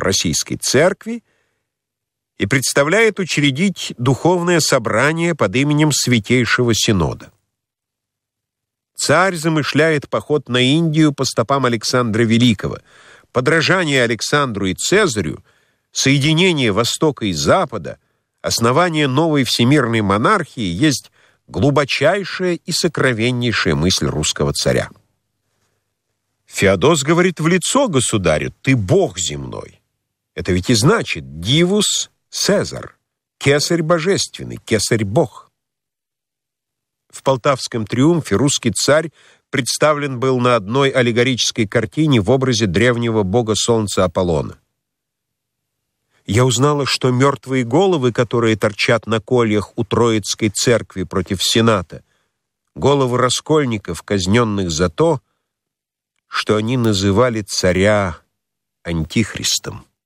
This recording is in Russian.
Российской Церкви и представляет учредить духовное собрание под именем Святейшего Синода. Царь замышляет поход на Индию по стопам Александра Великого, подражание Александру и Цезарю, соединение Востока и Запада, основание новой всемирной монархии есть глубочайшая и сокровеннейшая мысль русского царя. Феодос говорит в лицо государю: «Ты Бог земной». Это ведь и значит «Divus Caesar», «Кесарь божественный», «Кесарь Бог». В «Полтавском триумфе» русский царь представлен был на одной аллегорической картине в образе древнего бога солнца Аполлона. Я узнала, что мертвые головы, которые торчат на кольях у Троицкой церкви против Сената, головы раскольников, казненных за то, что они называли царя антихристом.